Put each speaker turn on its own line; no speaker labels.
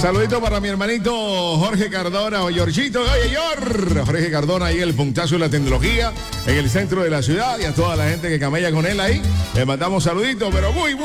Saludito para mi hermanito Jorge Cardona o Georgito. Oye, Jorge Cardona ahí el puntazo de la tecnología en el centro de la ciudad y a toda la gente que camella con él ahí. Le mandamos saluditos, pero muy